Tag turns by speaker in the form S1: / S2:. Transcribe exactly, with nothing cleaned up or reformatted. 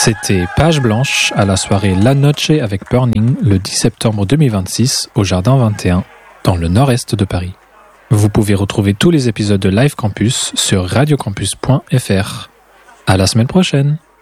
S1: C'était Page Blanche à la soirée La Noche avec Burning le dix septembre deux mille vingt-six au Jardin vingt et un, dans le nord-est de Paris. Vous pouvez retrouver tous les épisodes de Live Campus sur radiocampus point f r. À la semaine prochaine!